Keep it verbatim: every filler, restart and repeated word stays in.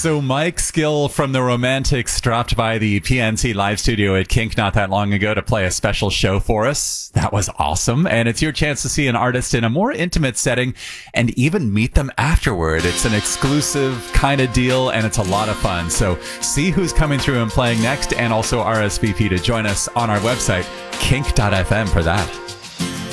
So Mike Skill from the Romantics dropped by the P N C live studio at Kink not that long ago to play a special show for us. That was awesome. And it's your chance to see an artist in a more intimate setting and even meet them afterward. It's an exclusive kind of deal and it's a lot of fun. So see who's coming through and playing next, and also R S V P to join us on our website, kink dot f m, for that.